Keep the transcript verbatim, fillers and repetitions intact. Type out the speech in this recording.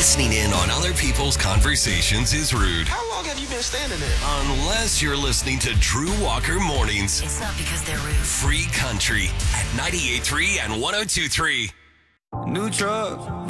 Listening in on other people's conversations is rude. How long have you been standing there? Unless you're listening to Drew Walker Mornings. It's not because they're rude. Free Country at ninety-eight point three and one oh two point three. New truck.